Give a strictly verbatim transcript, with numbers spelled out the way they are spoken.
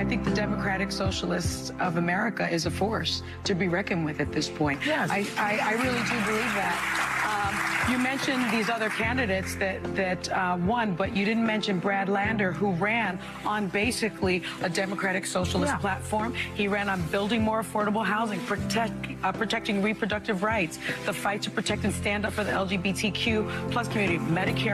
I think the Democratic Socialists of America is a force to be reckoned with at this point. Yes. I, I, I really do believe that. Um, you mentioned these other candidates that, that uh, won, but you didn't mention Brad Lander, who ran on basically a Democratic Socialist Yeah. platform. He ran on building more affordable housing, protect, uh, protecting reproductive rights, the fight to protect and stand up for the L G B T Q plus community, Medicare